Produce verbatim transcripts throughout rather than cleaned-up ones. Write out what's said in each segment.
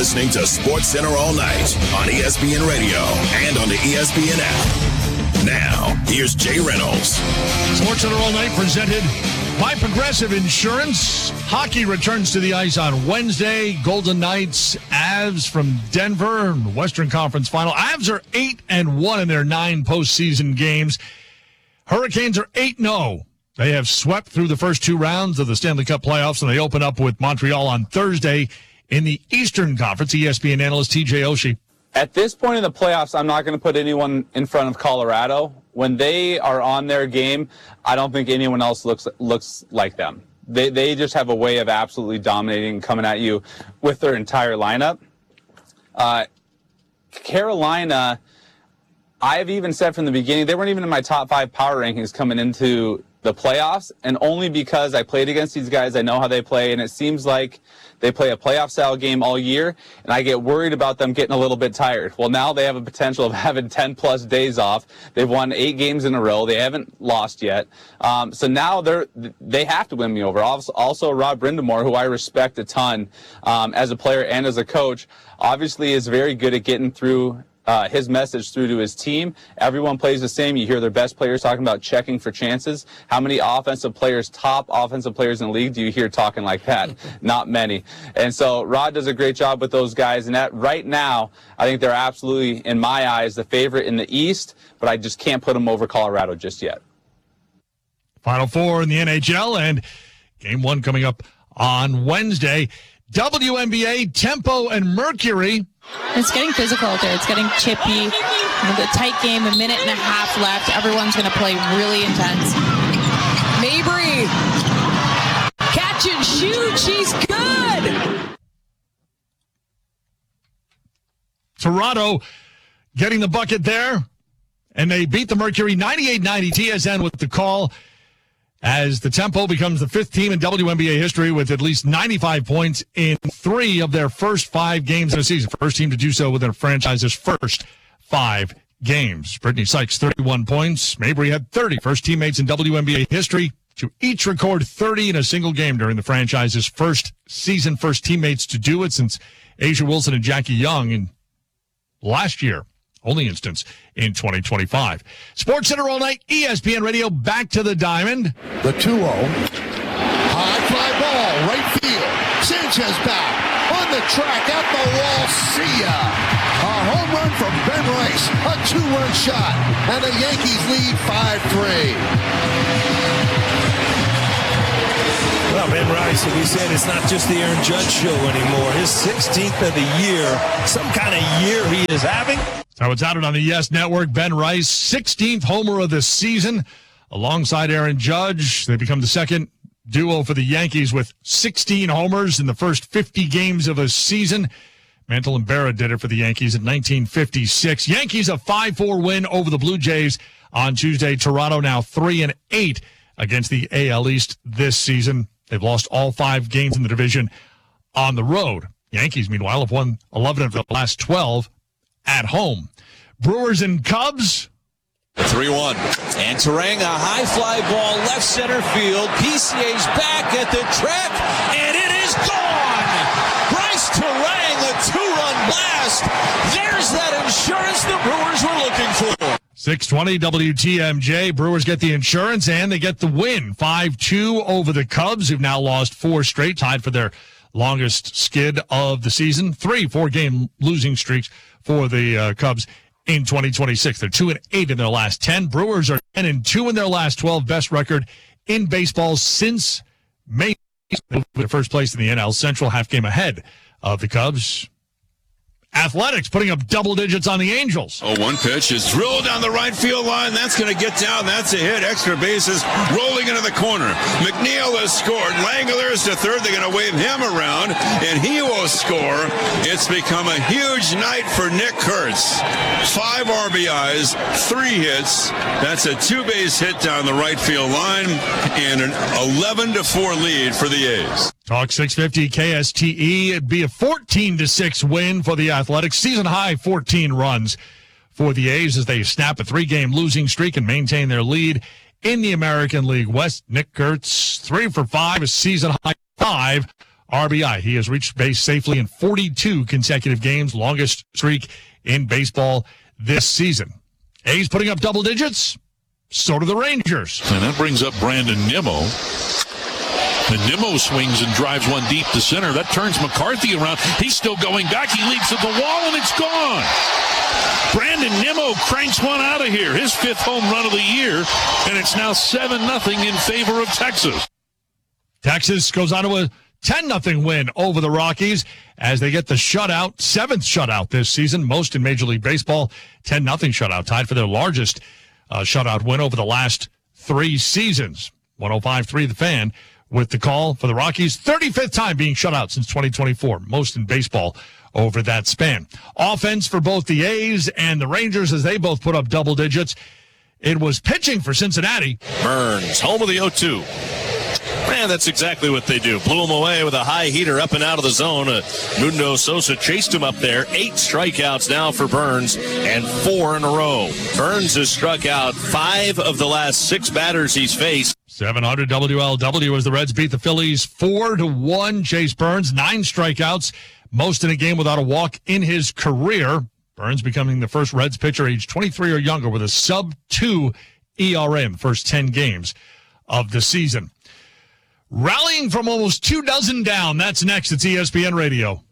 listening to SportsCenter All Night on E S P N Radio and on the E S P N app. Now, here's Jay Reynolds. SportsCenter All Night presented by Progressive Insurance. Hockey returns to the ice on Wednesday. Golden Knights, Avs from Denver, Western Conference Final. Avs are eight and one in their nine postseason games. Hurricanes are eight and oh. They have swept through the first two rounds of the Stanley Cup playoffs, and they open up with Montreal on Thursday in the Eastern Conference. E S P N analyst T J Oshie. At this point in the playoffs, I'm not going to put anyone in front of Colorado. When they are on their game, I don't think anyone else looks looks like them. They they just have a way of absolutely dominating, coming at you with their entire lineup. Uh, Carolina, I've even said from the beginning, they weren't even in my top five power rankings coming into the playoffs, and only because I played against these guys, I know how they play, and it seems like they play a playoff-style game all year, and I get worried about them getting a little bit tired. Well, now they have a potential of having ten-plus days off. They've won eight games in a row. They haven't lost yet. Um, so now they're they have to win me over. Also, also Rod Brindamore, who I respect a ton um, as a player and as a coach, obviously is very good at getting through Uh, his message through to his team. Everyone plays the same. You hear their best players talking about checking for chances. How many offensive players, top offensive players in the league, do you hear talking like that? Not many. And so Rod does a great job with those guys. And that right now, I think they're absolutely, in my eyes, the favorite in the East, but I just can't put them over Colorado just yet. Final four in the N H L, and game one coming up on Wednesday. W N B A, Tempo and Mercury. It's getting physical out there. It's getting chippy. The tight game, a minute and a half left. Everyone's going to play really intense. Mabry, catch and shoot. She's good. Toronto getting the bucket there, and they beat the Mercury ninety-eight ninety. T S N with the call, as the Tempo becomes the fifth team in W N B A history with at least ninety-five points in three of their first five games in a season. First team to do so within a franchise's first five games. Brittany Sykes, thirty-one points. Mabry had thirty. First teammates in W N B A history to each record thirty in a single game during the franchise's first season. First teammates to do it since Asia Wilson and Jackie Young in last year. Only instance in twenty twenty-five. SportsCenter All Night, E S P N Radio, back to the diamond. The two oh. High fly ball, right field. Sanchez back on the track at the wall. See ya. A home run from Ben Rice. A two-run shot. And the Yankees lead five three. Well, Ben Rice, as we said, it's not just the Aaron Judge show anymore. His sixteenth of the year. Some kind of year he is having. So it's out on the Yes Network. Ben Rice, sixteenth homer of the season, alongside Aaron Judge. They become the second duo for the Yankees with sixteen homers in the first fifty games of a season. Mantle and Berra did it for the Yankees in nineteen fifty-six. Yankees a five four win over the Blue Jays on Tuesday. Toronto now three and eight against the A L East this season. They've lost all five games in the division on the road. Yankees, meanwhile, have won eleven of the last twelve at home. Brewers and Cubs. three one. And Terang, a high fly ball, left center field. P C A's back at the track, and it is gone! Bryce Terang, a two-run blast. There's that insurance the Brewers were looking for. six twenty W T M J. Brewers get the insurance, and they get the win. five two over the Cubs, who've now lost four straight, tied for their longest skid of the season. Three four-game losing streaks for the uh, Cubs in twenty twenty-six. They're two and eight in their last ten. Brewers are ten and two in their last twelve. Best record in baseball since May. They're first place in the N L Central, half game ahead of the Cubs. Athletics putting up double digits on the Angels. Oh, one pitch is drilled down the right field line. That's going to get down. That's a hit. Extra bases rolling into the corner. McNeil has scored. Langoliers to third. They're going to wave him around, and he will score. It's become a huge night for Nick Kurtz. Five R B Is, three hits. That's a two-base hit down the right field line, and an eleven to four lead for the A's. Talk six fifty K S T E. It'd be a fourteen to six win for the Athletics. Season high fourteen runs for the A's as they snap a three-game losing streak and maintain their lead in the American League West. Nick Kurtz, three for five, a season high five R B I. He has reached base safely in forty-two consecutive games, longest streak in baseball this season. A's putting up double digits. So do the Rangers. And that brings up Brandon Nimmo. And Nimmo swings and drives one deep to center. That turns McCarthy around. He's still going back. He leaps at the wall, and it's gone. Brandon Nimmo cranks one out of here. His fifth home run of the year, and it's now seven nothing in favor of Texas. Texas goes on to a ten nothing win over the Rockies as they get the shutout, seventh shutout this season, most in Major League Baseball. ten nothing shutout, tied for their largest uh, shutout win over the last three seasons. one oh five point three The Fan with the call for the Rockies. thirty-fifth time being shut out since twenty twenty-four, most in baseball over that span. Offense for both the A's and the Rangers as they both put up double digits. It was pitching for Cincinnati. Burns, home of the oh two. Man, that's exactly what they do. Blew him away with a high heater up and out of the zone. Uh, Mundo Sosa chased him up there. Eight strikeouts now for Burns and four in a row. Burns has struck out five of the last six batters he's faced. seven hundred W L W as the Reds beat the Phillies four to one. Chase Burns, nine strikeouts, most in a game without a walk in his career. Burns becoming the first Reds pitcher aged twenty-three or younger with a sub two E R A in the first ten games of the season. Rallying from almost two dozen down. That's next. It's E S P N Radio.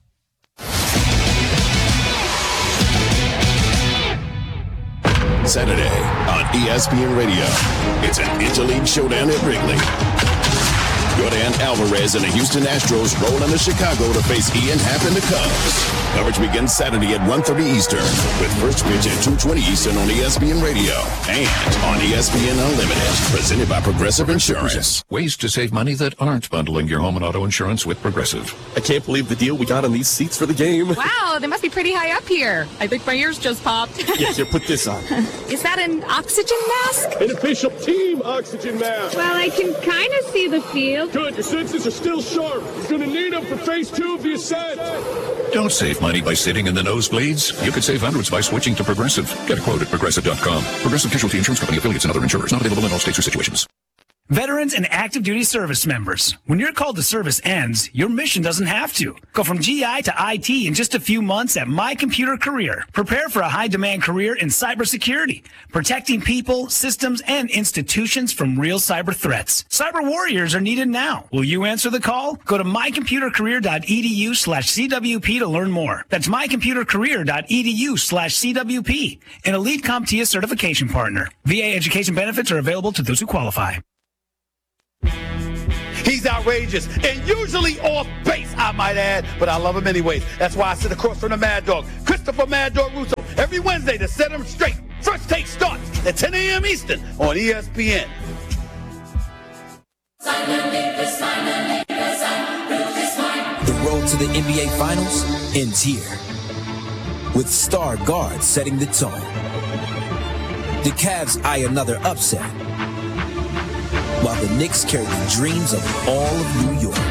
Saturday on E S P N Radio. It's an interleague showdown at Wrigley. Jordan Alvarez and the Houston Astros roll into Chicago to face Ian Happ and the Cubs. Coverage begins Saturday at one thirty Eastern with first pitch at two twenty Eastern on E S P N Radio and on E S P N Unlimited, presented by Progressive Insurance. Ways to save money that aren't bundling your home and auto insurance with Progressive. I can't believe the deal we got on these seats for the game. Wow, they must be pretty high up here. I think my ears just popped. Yeah, here, put this on. Is that an oxygen mask? An official team oxygen mask. Well, I can kind of see the field. Good, your senses are still sharp. He's going to need them for phase two of the ascent. Don't save money by sitting in the nosebleeds. You could save hundreds by switching to Progressive. Get a quote at Progressive dot com. Progressive Casualty Insurance Company, affiliates, and other insurers. Not available in all states or situations. Veterans and active duty service members. When your call to service ends, your mission doesn't have to. Go from G I to I T in just a few months at My Computer Career. Prepare for a high-demand career in cybersecurity, protecting people, systems, and institutions from real cyber threats. Cyber warriors are needed now. Will you answer the call? Go to mycomputercareer.edu slash CWP to learn more. That's mycomputercareer.edu slash CWP, an elite CompTIA certification partner. V A education benefits are available to those who qualify. He's outrageous and usually off base, I might add, but I love him anyways. That's why I sit across from the Mad Dog, Christopher Mad Dog Russo, every Wednesday to set him straight. First Take starts at ten a.m. Eastern on E S P N. The road to the N B A Finals ends here, with star guards setting the tone. The Cavs eye another upset, while the Knicks carry the dreams of all of New York.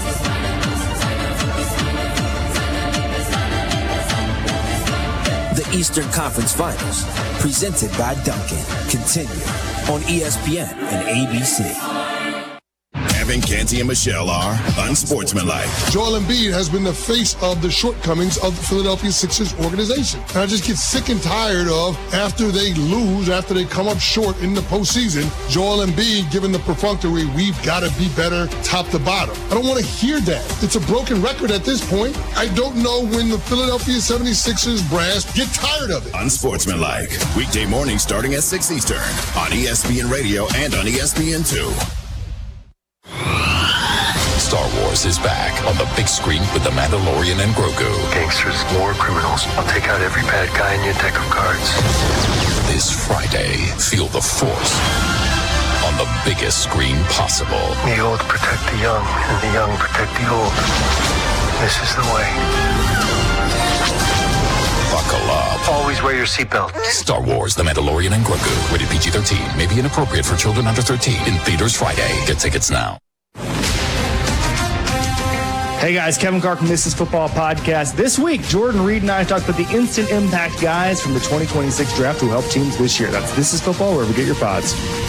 The Eastern Conference Finals, presented by Dunkin', continue on E S P N and A B C. Evan Canty and Michelle are unsportsmanlike. Joel Embiid has been the face of the shortcomings of the Philadelphia Sixers organization. And I just get sick and tired of, after they lose, after they come up short in the postseason, Joel Embiid giving the perfunctory, we've got to be better top to bottom. I don't want to hear that. It's a broken record at this point. I don't know when the Philadelphia seventy-sixers brass get tired of it. Unsportsmanlike. Weekday mornings starting at six Eastern on E S P N Radio and on E S P N two. Star Wars is back on the big screen with The Mandalorian and Grogu. Gangsters, war criminals. I'll take out every bad guy in your deck of cards. This Friday, feel the Force on the biggest screen possible. The old protect the young, and the young protect the old. This is the way. Buckle up. Always wear your seatbelt. Star Wars, The Mandalorian and Grogu. Rated P G thirteen. May be inappropriate for children under thirteen. In theaters Friday. Get tickets now. Hey guys, Kevin Carr from This Is Football Podcast. This week, Jordan Reed and I talked about the instant impact guys from the twenty twenty-six draft who helped teams this year. That's This Is Football, wherever you get your pods.